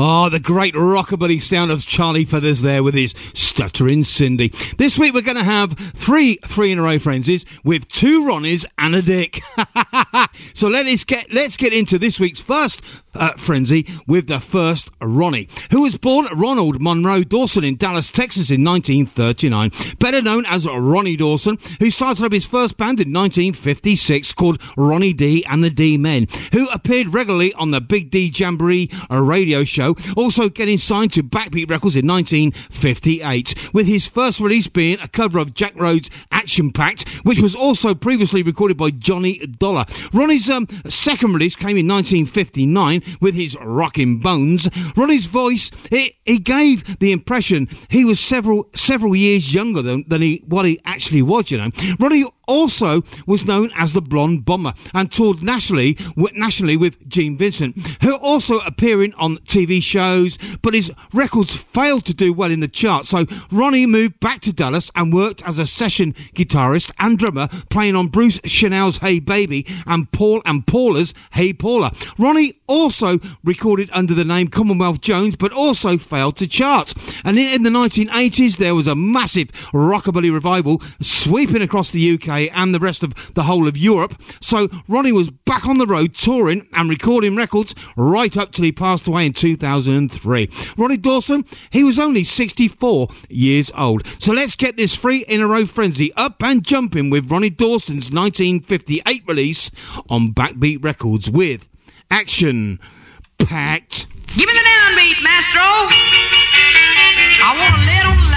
Oh, the great rockabilly sound of Charlie Feathers there with his Stuttering Cindy. This week we're going to have three in a row frenzies with 2 Ronnies and a Dick. So let's get into this week's first frenzy with the first Ronnie, who was born Ronald Monroe Dawson in Dallas, Texas in 1939. Better known as Ronnie Dawson, who started up his first band in 1956 called Ronnie D and the D-Men, who appeared regularly on the Big D Jamboree radio show, also getting signed to Backbeat Records in 1958, with his first release being a cover of Jack Rhodes' Action Pact, which was also previously recorded by Johnny Dollar. Ronnie's second release came in 1959 with his Rockin' Bones. Ronnie's voice, he gave the impression he was several years younger than what he actually was, you know. Ronnie also was known as the Blonde Bomber and toured nationally with Gene Vincent, who also appearing on TV shows, but his records failed to do well in the charts. So Ronnie moved back to Dallas and worked as a session guitarist and drummer, playing on Bruce Chanel's Hey Baby and Paul and Paula's Hey Paula. Ronnie also recorded under the name Commonwealth Jones, but also failed to chart. And in the 1980s, there was a massive rockabilly revival sweeping across the UK and the rest of the whole of Europe. So Ronnie was back on the road touring and recording records right up till he passed away in 2003. Ronnie Dawson, he was only 64 years old. So let's get this 3 in a row frenzy up and jumping with Ronnie Dawson's 1958 release on Backbeat Records with Action Pact. Give me the downbeat, maestro. I want to let 'em